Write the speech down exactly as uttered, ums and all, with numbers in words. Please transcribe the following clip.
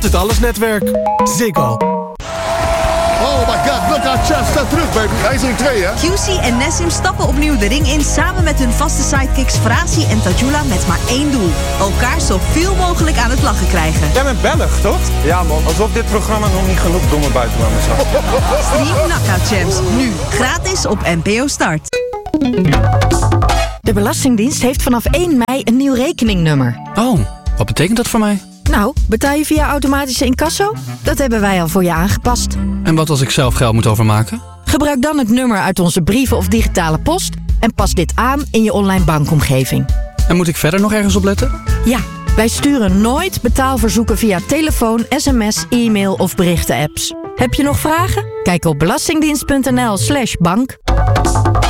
het allesnetwerk. Ziggo. Oh my god, look out, Chad staat terug, baby. Hij is er in twee, hè? Q C en Nessim stappen opnieuw de ring in samen met hun vaste sidekicks Frasi en Tajula met maar één doel. Elkaar zoveel mogelijk aan het lachen krijgen. Jij bent Belg, toch? Ja man, alsof dit programma nog niet genoeg domme buitenlanders had. Stream Knockout Champs, nu gratis op N P O Start. De Belastingdienst heeft vanaf één mei een nieuw rekeningnummer. Oh, wat betekent dat voor mij? Nou, betaal je via automatische incasso? Dat hebben wij al voor je aangepast. En wat als ik zelf geld moet overmaken? Gebruik dan het nummer uit onze brieven of digitale post en pas dit aan in je online bankomgeving. En moet ik verder nog ergens op letten? Ja, wij sturen nooit betaalverzoeken via telefoon, sms, e-mail of berichten-apps. Heb je nog vragen? Kijk op belastingdienst punt n l slash bank.